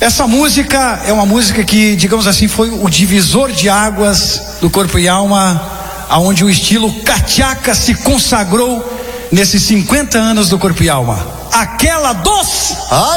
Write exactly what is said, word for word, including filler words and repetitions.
Essa música é uma música que, digamos assim, foi o divisor de águas do Corpo e Alma, aonde o estilo cachaca se consagrou nesses cinquenta anos do Corpo e Alma. Aquela dos...